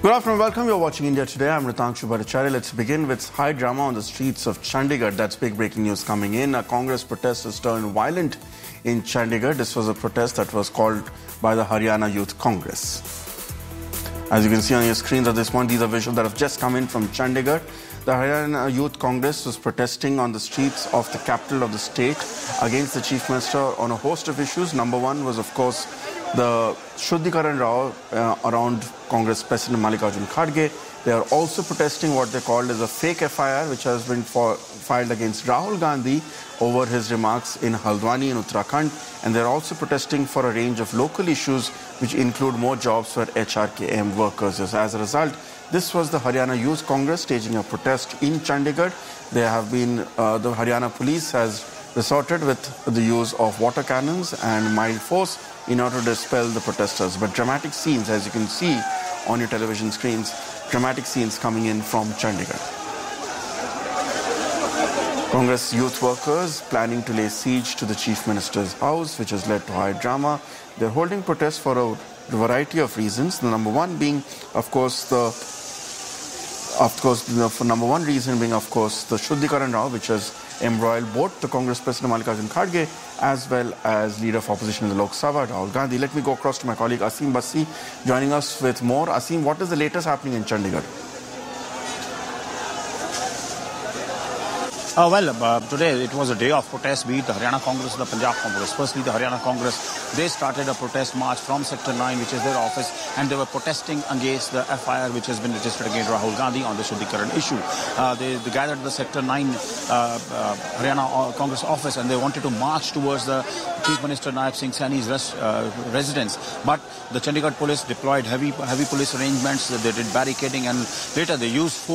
Good afternoon, welcome. You're watching India Today. I'm Ritangshu Bhattacharya. Let's begin with high drama on the streets of Chandigarh. That's big breaking news coming in. A Congress protest has turned violent in Chandigarh. This was a protest that was called by the Haryana Youth Congress. As you can see on your screens at this point, these are visuals that have just come in from Chandigarh. The Haryana Youth Congress was protesting on the streets of the capital of the state against the Chief Minister on a host of issues. Number one was, of course, the Shuddhikaran Rao around Congress President Mallikarjun Kharge. They are also protesting what they called as a fake FIR, which has been filed against Rahul Gandhi over his remarks in Haldwani in Uttarakhand. And they're also protesting for a range of local issues, which include more jobs for HRKM workers. As a result, this was the Haryana Youth Congress staging a protest in Chandigarh. There have been, the Haryana police has resorted with the use of water cannons and mild force in order to dispel the protesters. But dramatic scenes, as you can see on your television screens, dramatic scenes coming in from Chandigarh. Congress youth workers planning to lay siege to the Chief Minister's house, which has led to high drama. They're holding protests for a variety of reasons. The number one being, number one reason being, of course, the Shuddhikaran Rao, which has embroiled both the Congress President Mallikarjun Kharge as well as Leader of Opposition in the Lok Sabha, Rahul Gandhi. Let me go across to my colleague Asim Bassi, joining us with more. Asim, what is the latest happening in Chandigarh? Today it was a day of protest, be it the Haryana Congress or the Punjab Congress. Firstly, the Haryana Congress, they started a protest march from Sector 9, which is their office, and they were protesting against the FIR which has been registered against Rahul Gandhi on the Shuddhikaran issue. They gathered at the Sector 9 Haryana Congress office, and they wanted to march towards the Chief Minister Naib Singh Saini's residence. But the Chandigarh police deployed heavy police arrangements. They did barricading, and later they used force